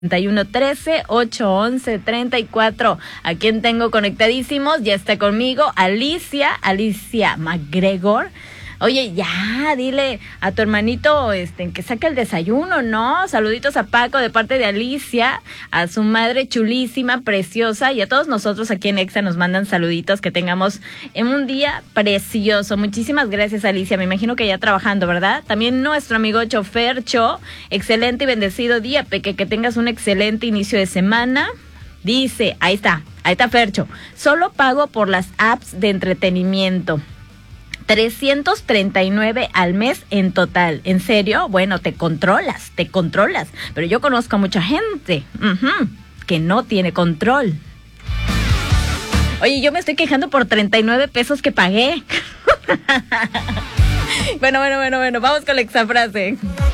3113-811-34. ¿A quién tengo conectadísimos? Ya está conmigo Alicia McGregor. Oye, ya, dile a tu hermanito que saque el desayuno, ¿no? Saluditos a Paco de parte de Alicia, a su madre chulísima, preciosa, y a todos nosotros aquí en Exa nos mandan saluditos, que tengamos en un día precioso. Muchísimas gracias, Alicia. Me imagino que ya trabajando, ¿verdad? También nuestro amigo Chofercho, excelente y bendecido día, Peque, que tengas un excelente inicio de semana. Dice, ahí está Fercho, solo pago por las apps de entretenimiento. 339 al mes en total. ¿En serio? Bueno, te controlas. Pero yo conozco a mucha gente que no tiene control. Oye, yo me estoy quejando por 39 pesos que pagué. Bueno, vamos con la exafrase.